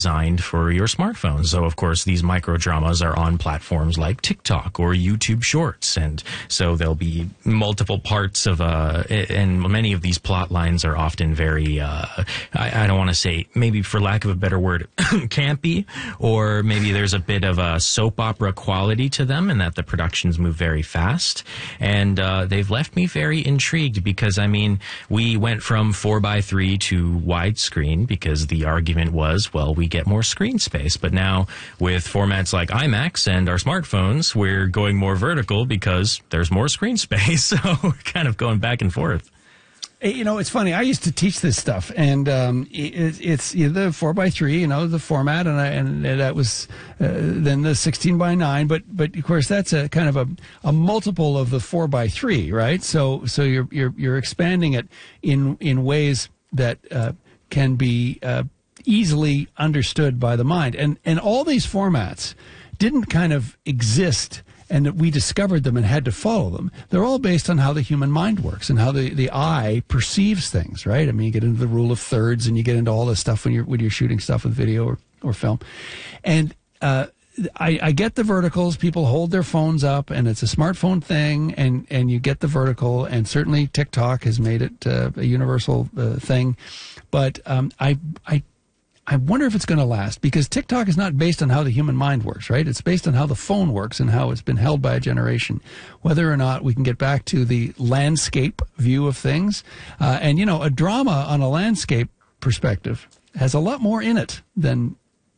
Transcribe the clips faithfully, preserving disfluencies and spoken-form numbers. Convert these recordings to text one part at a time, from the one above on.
designed for your smartphone. So, of course, these micro dramas are on platforms like TikTok or YouTube Shorts. And so there'll be multiple parts of, uh, and many of these plot lines are often very, uh, I, I don't want to say, maybe for lack of a better word, campy, or maybe there's a bit of a soap opera quality to them, and that the productions move very fast. And uh, they've left me very intrigued because, I mean, we went from four by three to widescreen because the argument was, well, we get more screen space. But now with formats like IMAX and our smartphones, we're going more vertical because there's more screen space. So we're kind of going back and forth. You know, it's funny. I used to teach this stuff, and um, it, it's you know, the four by three, you know, the format, and I, and that was uh, then the sixteen by nine. But but of course, that's a kind of a, a multiple of the four by three, right? So so you're you're you're expanding it in in ways that uh, can be uh, easily understood by the mind, and and all these formats didn't kind of exist, and that we discovered them and had to follow them. They're all based on how the human mind works and how the, the eye perceives things, right? I mean, you get into the rule of thirds, and you get into all this stuff when you're when you're shooting stuff with video or, or film. And uh, I, I get the verticals. People hold their phones up, and it's a smartphone thing, and, and you get the vertical, and certainly TikTok has made it uh, a universal uh, thing. But um, I I I wonder if it's going to last, because TikTok is not based on how the human mind works, right? It's based on how the phone works and how it's been held by a generation. Whether or not we can get back to the landscape view of things. Uh, and, you know, a drama on a landscape perspective has a lot more in it than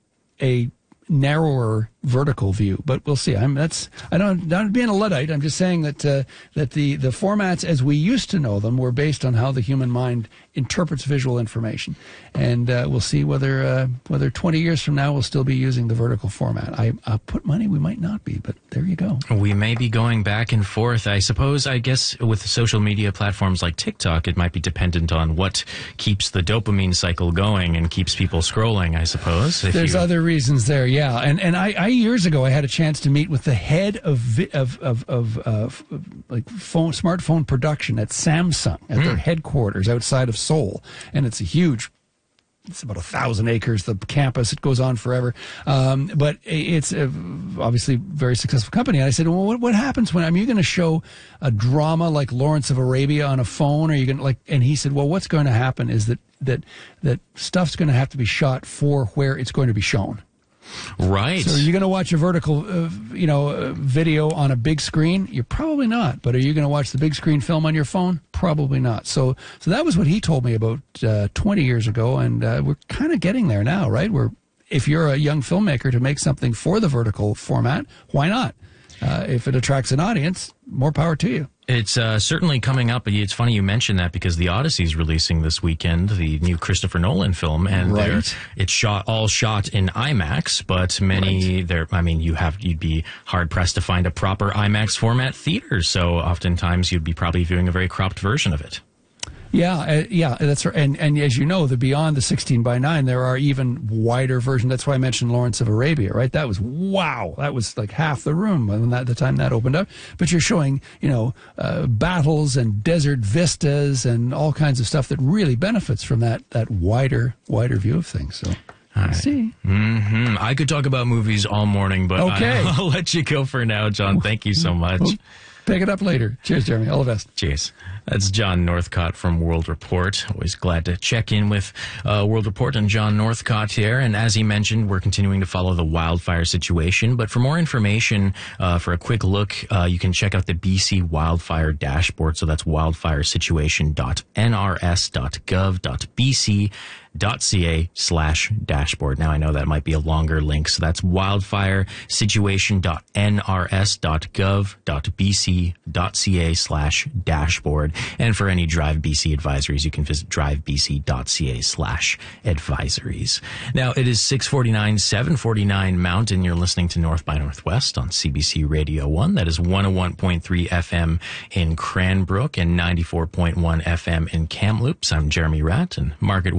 a narrower vertical view, but we'll see. I'm that's I don't not being a Luddite. I'm just saying that uh, that the the formats as we used to know them were based on how the human mind interprets visual information, and uh, we'll see whether uh, whether twenty years from now we'll still be using the vertical format. I I'll put money we might not be, but there you go. We may be going back and forth. I suppose. I guess with social media platforms like TikTok, it might be dependent on what keeps the dopamine cycle going and keeps people scrolling. I suppose. There's you... other reasons there, yeah, and and I. I years ago, I had a chance to meet with the head of vi- of of, of uh, f- like phone smartphone production at Samsung at mm. their headquarters outside of Seoul, and it's a huge. It's about a thousand acres, the campus. It goes on forever. Um, but it's a, obviously a very successful company. And I said, well, what, what happens when, I mean, you're going to show a drama like Lawrence of Arabia on a phone? Or are you going to like, and he said, well, what's going to happen is that, that, that stuff's going to have to be shot for where it's going to be shown. Right. So are you going to watch a vertical, uh, you know, uh, video on a big screen? You're probably not. But are you going to watch the big screen film on your phone? Probably not. So, so that was what he told me about uh, twenty years ago, and uh, we're kind of getting there now, right? We're if you're a young filmmaker to make something for the vertical format, why not? Uh, if it attracts an audience, more power to you. It's uh, certainly coming up. It's funny you mentioned that because The Odyssey is releasing this weekend, the new Christopher Nolan film, and right. it's shot all shot in IMAX. But many right. there, I mean, you have you'd be hard pressed to find a proper IMAX format theater. So oftentimes you'd be probably viewing a very cropped version of it. Yeah, uh, yeah, that's right. And and as you know, the beyond the sixteen by nine, there are even wider versions. That's why I mentioned Lawrence of Arabia, right? That was wow. That was like half the room when that the time that opened up. But you're showing, you know, uh, battles and desert vistas and all kinds of stuff that really benefits from that that wider wider view of things. So. I see. Mm-hmm. I could talk about movies all morning, but okay. I, I'll let you go for now, John. Thank you so much. We'll pick it up later. Cheers, Jeremy. All the best. Cheers. That's John Northcott from World Report. Always glad to check in with uh, World Report and John Northcott here. And as he mentioned, we're continuing to follow the wildfire situation. But for more information, uh, for a quick look, uh, you can check out the B C Wildfire Dashboard. So that's wildfiresituation dot N R S dot gov dot B C dot C A slash dashboard. Now I know that might be a longer link, so that's wildfiresituation dot N R S dot gov dot B C dot C A slash dashboard. And for any Drive B C advisories, you can visit drive b c dot c a slash advisories. Now it is six forty-nine, seven forty-nine Mountain. You're listening to North by Northwest on C B C Radio one. That is one oh one point three F M in Cranbrook and ninety-four point one F M in Kamloops. I'm Jeremy Ratt, and Margaret will be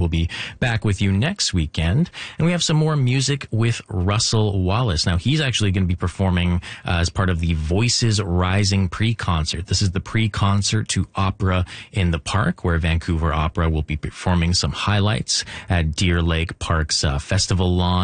back with you next weekend. And we have some more music with Russell Wallace. Now, he's actually going to be performing uh, as part of the Voices Rising pre-concert. This is the pre-concert to Opera in the Park, where Vancouver Opera will be performing some highlights at Deer Lake Park's uh, festival lawn.